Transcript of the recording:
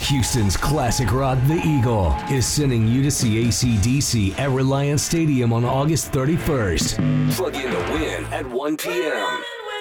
Houston's classic rock, The Eagle, is sending you to see AC/DC at Reliance Stadium on August 31st. Plug in to win at 1 p.m.